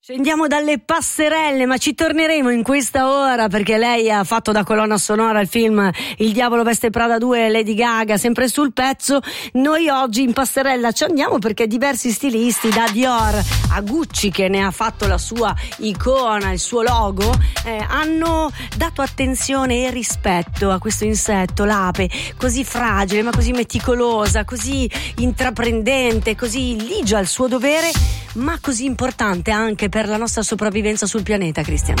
Scendiamo dalle passerelle, ma ci torneremo in questa ora perché lei ha fatto da colonna sonora il film Il Diavolo Veste Prada 2, Lady Gaga, sempre sul pezzo. Noi oggi in passerella ci andiamo perché diversi stilisti, da Dior a Gucci, che ne ha fatto la sua icona, il suo logo, hanno dato attenzione e rispetto a questo insetto, l'ape, così fragile ma così meticolosa, così intraprendente, così ligia al suo dovere, ma così importante anche per la nostra sopravvivenza sul pianeta, Cristian.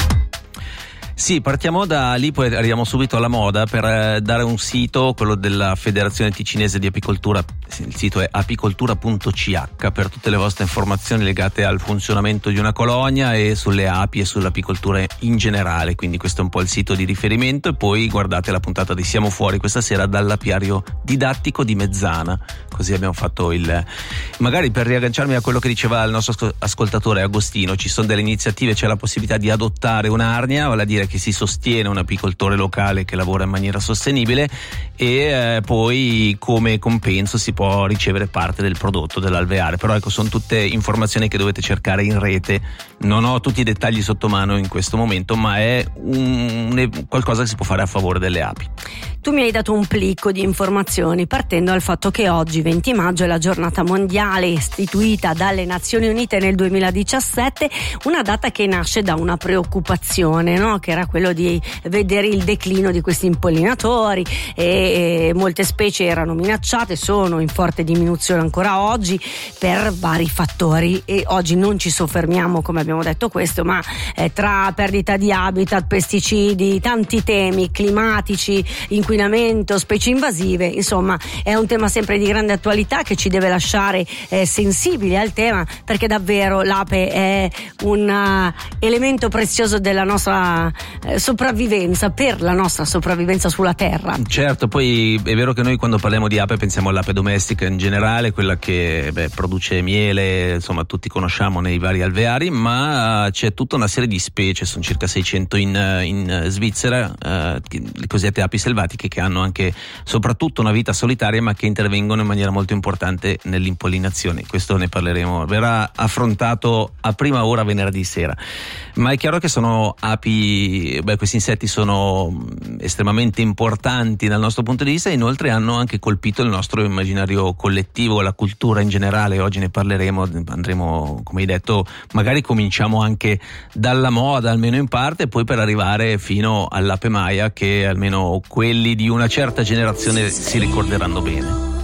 Sì, partiamo da lì, poi arriviamo subito alla moda per dare un sito, quello della Federazione Ticinese di Apicoltura. Il sito è apicoltura.ch per tutte le vostre informazioni legate al funzionamento di una colonia e sulle api e sull'apicoltura in generale, quindi questo è un po' il sito di riferimento. E poi guardate la puntata di Siamo Fuori questa sera dall'apiario didattico di Mezzana, così abbiamo fatto magari per riagganciarmi a quello che diceva il nostro ascoltatore Agostino, ci sono delle iniziative, c'è la possibilità di adottare un'arnia, vale a dire che si sostiene un apicoltore locale che lavora in maniera sostenibile e poi come compenso si può ricevere parte del prodotto dell'alveare. Però ecco, sono tutte informazioni che dovete cercare in rete, non ho tutti i dettagli sotto mano in questo momento, ma è qualcosa che si può fare a favore delle api. Tu mi hai dato un plicco di informazioni partendo dal fatto che oggi 20 maggio è la giornata mondiale istituita dalle Nazioni Unite nel 2017, una data che nasce da una preoccupazione, no? Che era quello di vedere il declino di questi impollinatori e molte specie erano minacciate, sono in forte diminuzione ancora oggi per vari fattori e oggi non ci soffermiamo, come abbiamo detto questo, ma tra perdita di habitat, pesticidi, tanti temi climatici, inquinamento, specie invasive, insomma è un tema sempre di grande attualità che ci deve lasciare sensibili al tema, perché davvero l'ape è un elemento prezioso della nostra sopravvivenza, per la nostra sopravvivenza sulla terra. Certo, poi è vero che noi quando parliamo di ape pensiamo all'ape domestica in generale, quella che produce miele, insomma tutti conosciamo nei vari alveari, ma c'è tutta una serie di specie, sono circa 600 in Svizzera, le cosiddette api selvatiche, che hanno anche soprattutto una vita solitaria ma che intervengono in maniera molto importante nell'impollinazione. Questo ne parleremo, verrà affrontato a prima ora venerdì sera. Ma è chiaro che sono api, questi insetti sono estremamente importanti dal nostro punto di vista e inoltre hanno anche colpito il nostro immaginario collettivo, la cultura in generale. Oggi ne parleremo, andremo, come hai detto, magari cominciamo anche dalla moda, almeno in parte, poi per arrivare fino all'ape maia, che almeno quelli di una certa generazione si ricorderanno bene.